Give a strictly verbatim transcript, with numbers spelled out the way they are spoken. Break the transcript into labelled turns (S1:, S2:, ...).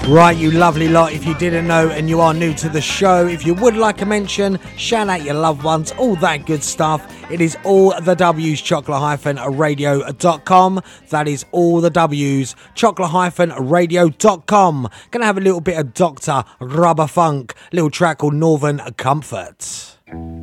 S1: Right, you lovely lot, if you didn't know and you are new to the show, if you would like a mention, shout out your loved ones, all that good stuff, it is all the W's, chocolate radio dot com. That is all the W's, chocolate radio dot com. Gonna have a little bit of Doctor Rubber Funk, little track called Northern Comfort.